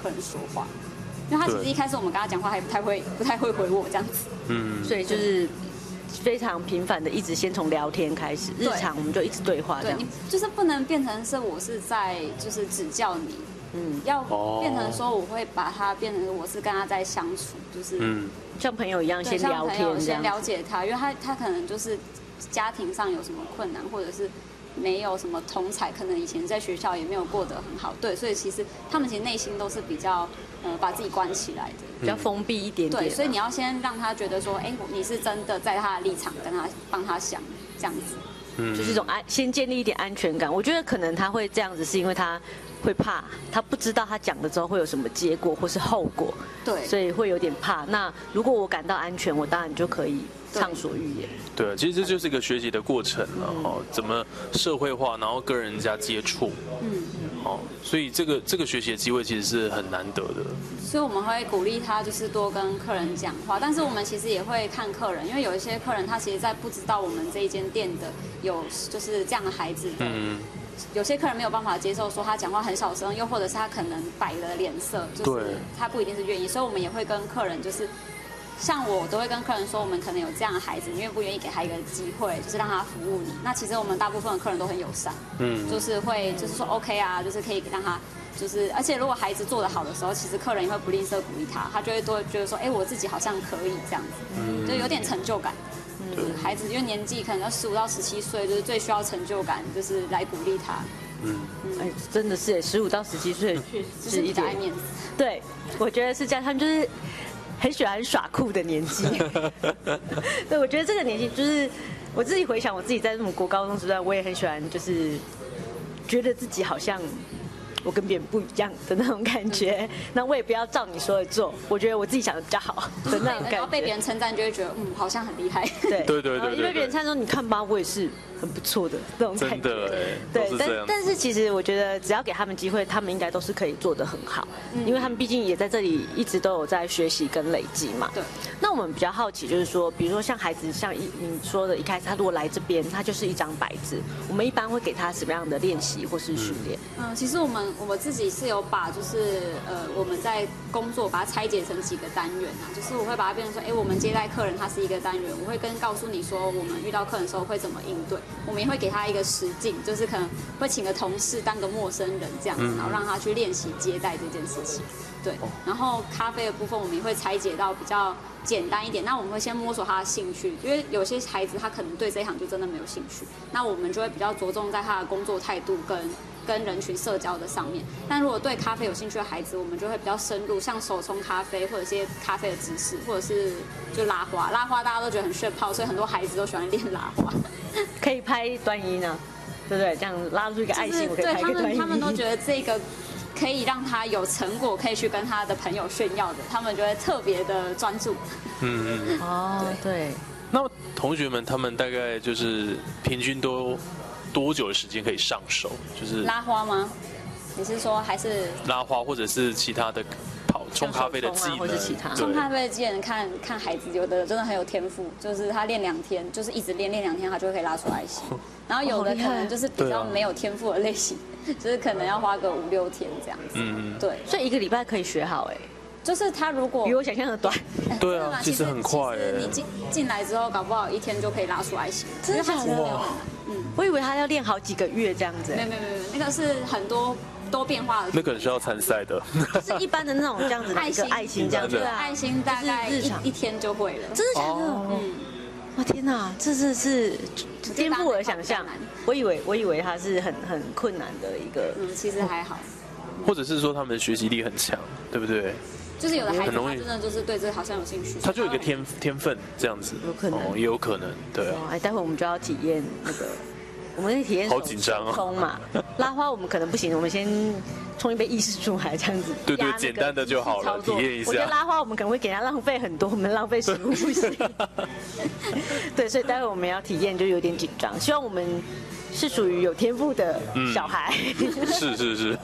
客人说话，因为他其实一开始我们跟他讲话还不太会回我这样子。 所以就是非常频繁的，一直先从聊天开始，日常我们就一直对话这样。 对，你就是不能变成是我是在就是指教你，要变成说我会把他变成我是跟他在相处，就是像朋友一样先聊天， 先了解他，因为他可能就是家庭上有什么困难，或者是没有什么同侪，可能以前在学校也没有过得很好，对，所以其实他们其实内心都是比较把自己关起来的， 比较封闭一点点。 对，所以你要先让他觉得说，哎，你是真的在他的立场跟他帮他想这样子。 就是一种先建立一点安全感。我觉得可能他会这样子，是因为他会怕，他不知道他讲了之后会有什么结果或是后果， 对， 所以会有点怕。那如果我感到安全，我当然就可以畅所欲言。 对，其实这就是一个学习的过程了，怎么社会化，然后跟人家接触，所以这个学习的机会其实是很难得的。 所以我们会鼓励他就是多跟客人讲话，但是我们其实也会看客人，因为有一些客人他其实在不知道我们这一间店的有就是这样的孩子的，有些客人没有办法接受说他讲话很小声，又或者是他可能摆了脸色，就是他不一定是愿意，所以我们也会跟客人就是像我都会跟客人说，我们可能有这样的孩子，你愿不愿意给他一个机会，就是让他服务你？那其实我们大部分的客人都很友善，就是会就是说 OK 啊，就是可以让他就是，而且如果孩子做得好的时候，其实客人也会不吝啬鼓励他，他就会多觉得说，哎，我自己好像可以这样子，就有点成就感。孩子因为年纪可能要15到17岁，就是最需要成就感，就是来鼓励他。 哎，真的是15到17岁， 确实是比较爱面子。 对，我觉得是这样，他们就是很喜欢耍酷的年纪。对，我觉得这个年纪就是我自己回想我自己在那种国高中时段，我也很喜欢，就是觉得自己好像我跟别人不一样的那种感觉。那我也不要照你说的做，我觉得我自己想的比较好的那种感觉。 然后被别人称赞，就会觉得好像很厉害。 对对， 因为别人称赞说你看吧，我也是很不错的那种感觉。 真的哎， 对，但是其实我觉得只要给他们机会，他们应该都是可以做得很好，因为他们毕竟也在这里一直都有在学习跟累积嘛。 对。 那我们比较好奇就是说，比如说像孩子，像你说的，一开始他如果来这边，他就是一张白纸，我们一般会给他什么样的练习或是训练？ 其实我们自己是有把就是我们在工作把它拆解成几个单元啊，就是我会把它变成说，我们接待客人它是一个单元，我会告诉你说我们遇到客人的时候会怎么应对，我们也会给他一个实境，就是可能会请个同事当个陌生人这样子，然后让他去练习接待这件事情。对，然后咖啡的部分我们也会拆解到比较简单一点，那我们会先摸索他的兴趣，因为有些孩子他可能对这一行就真的没有兴趣，那我们就会比较着重在他的工作态度跟人群社交的上面。但如果对咖啡有兴趣的孩子，我们就会比较深入，像手冲咖啡或者一些咖啡的知识，或者是就拉花大家都觉得很炫泡，所以很多孩子都喜欢练拉花。 可以拍端音呢，对不对？这样拉出一个爱心，我可以拍一个端音。 他们都觉得这个可以让他有成果，可以去跟他的朋友炫耀的，他们就会特别的专注。 对。 那么同学们他们大概就是平均都多久的时间可以上手？就是拉花吗？你是说还是拉花，或者是其他的冲咖啡的技能？ 或是其他冲咖啡的技能，看孩子，有的真的很有天赋，就是他练2天，就是一直练2天，他就可以拉出爱心。然后有的可能就是比较没有天赋的类型，就是可能要花个5、6天这样子。对， 所以1个礼拜可以学好就是他如果比我想象的短。 对啊，其实很快你进来之后，搞不好1天就可以拉出爱心， 真的假的？我以为他要练好几个月这样子。 没有，那个是很多变化的。 那个是要参赛的。 是一般的那种这样子的一个爱心这样子。 爱心大概一天就会了。 真的假的？哇天哪，这是颠覆我的想象。我以为它是很困难的一个。 其实还好。 或者是说他们学习力很强，对不对？ 就是有的孩子他真的就是对这好像有兴趣， 他就有一个天分这样子， 有可能， 也有可能，对啊。 待会我们就要体验那个，我们体验好紧张啊， 冲嘛，拉花我们可能不行，我们先冲一杯意式出来这样子， 对，简单的就好了，体验一下。 我觉得拉花我们可能会给他浪费很多，我们浪费食物不行。对，所以待会我们要体验就有点紧张，希望我们是属于有天赋的小孩。 是。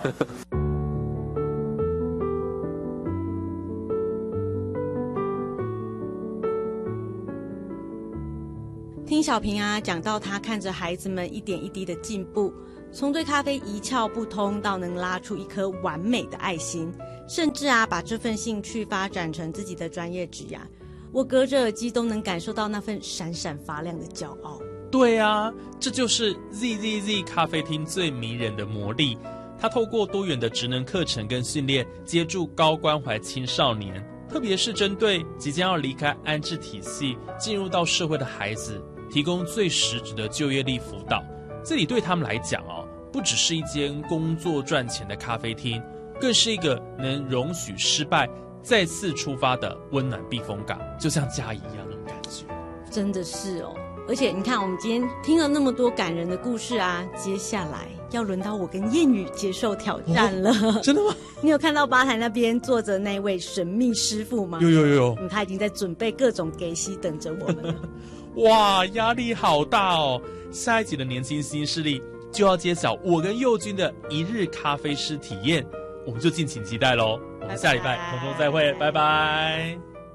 听小平讲到他看着孩子们一点一滴的进步，从对咖啡一窍不通到能拉出一颗完美的爱心， 甚至把这份兴趣发展成自己的专业职涯。我隔着耳机都能感受到那份闪闪发亮的骄傲。 对啊，这就是 ZZZ 咖啡厅最迷人的魔力。它透过多元的职能课程跟训练，接住高关怀青少年，特别是针对即将要离开安置体系进入到社会的孩子，提供最实质的就业力辅导。这里对他们来讲不只是一间工作赚钱的咖啡厅，更是一个能容许失败再次出发的温暖避风港，就像家一样的感觉。 真的是而且你看，我们今天听了那么多感人的故事接下来要轮到我跟燕语接受挑战了。 真的吗？ 你有看到吧台那边坐着那位神秘师傅吗？ 有。 他已经在准备各种给息等着我们了。 哇，压力好大哦！下一集的年轻新势力就要揭晓我跟佑君的一日咖啡师体验，我们就敬请期待咯。我们下礼拜空中再会，拜拜。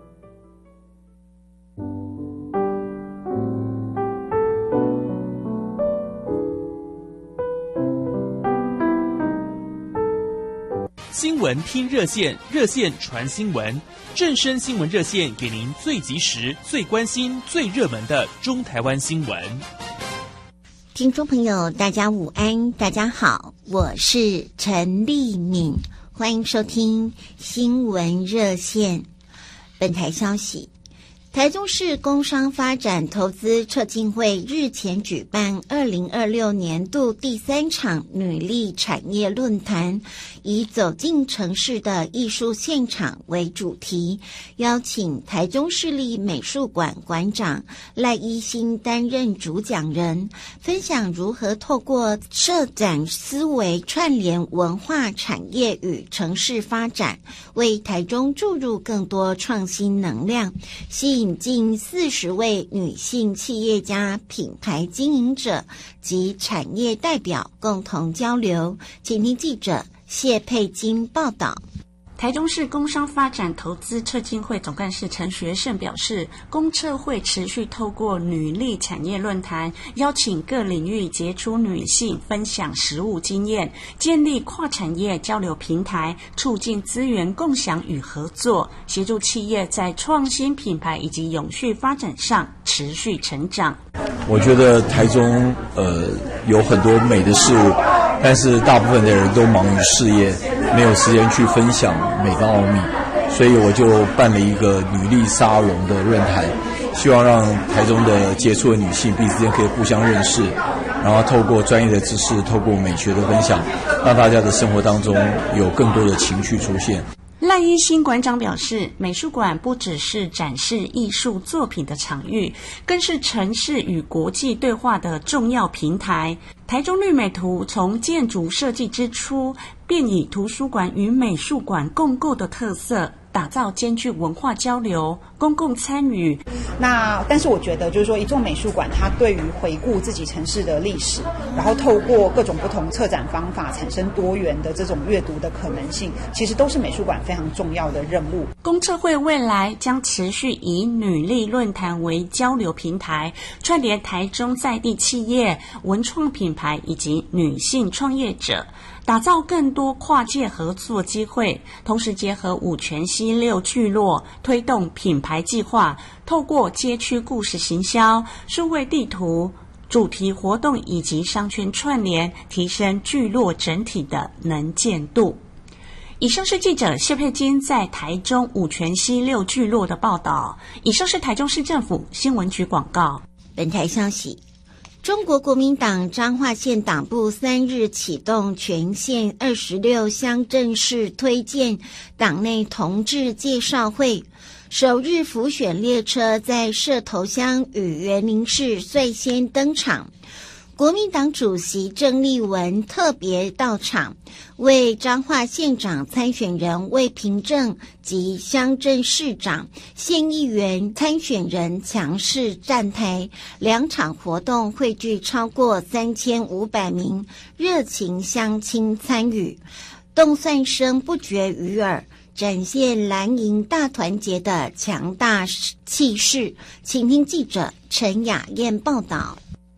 新闻听热线，热线传新闻，正声新闻热线给您最及时、最关心、最热门的中台湾新闻。 听众朋友，大家午安，大家好，我是陈丽敏，欢迎收听新闻热线。本台消息，台中市工商发展投资促进会日前举办2026年度第3场女力产业论坛，以走进城市的艺术现场为主题，邀请台中市立美术馆馆长赖一新担任主讲人，分享如何透过设展思维串联文化产业与城市发展，为台中注入更多创新能量，吸引近40位女性企业家、品牌经营者及产业代表共同交流。请听记者谢佩金报道。 台中市工商发展投资促进会总干事陈学胜表示，公测会持续透过女力产业论坛，邀请各领域杰出女性分享实务经验，建立跨产业交流平台，促进资源共享与合作，协助企业在创新品牌以及永续发展上持续成长。 我觉得台中有很多美的事物，但是大部分的人都忙于事业，没有时间去分享美的奥秘，所以我就办了一个女力沙龙的论坛，希望让台中的杰出的女性彼此之间可以互相认识，然后透过专业的知识，透过美学的分享，让大家的生活当中有更多的情趣出现。 赖一新馆长表示，美术馆不只是展示艺术作品的场域，更是城市与国际对话的重要平台。台中绿美图从建筑设计之初，便以图书馆与美术馆共构的特色，打造兼具文化交流、公共参与。 但是我觉得就是说，一座美术馆它对于回顾自己城市的历史，然后透过各种不同策展方法产生多元的这种阅读的可能性，其实都是美术馆非常重要的任务。 公测会未来将持续以女力论坛为交流平台，串联台中在地企业、文创品牌以及女性创业者，打造更多跨界合作机会，同时结合五权西6聚落，推动品牌计划，透过街区故事行销、数位地图、主题活动以及商圈串联，提升聚落整体的能见度。以上是记者谢佩金在台中五权西6聚落的报道。以上是台中市政府新闻局广告。 本台消息，中国国民党彰化县党部3日启动全县26乡镇市推荐党内同志介绍会，首日辅选列车在社头乡与员林市率先登场。国民党主席郑丽文特别到场，为彰化县长参选人魏平正及乡镇市长、县议员参选人强势站台，两场活动汇聚超过3500名热情乡亲参与，动算声不绝于耳，展现蓝营大团结的强大气势。请听记者陈雅燕报道。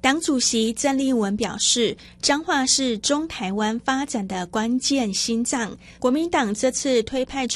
党主席郑丽文表示，彰化是中台湾发展的关键心脏，国民党这次推派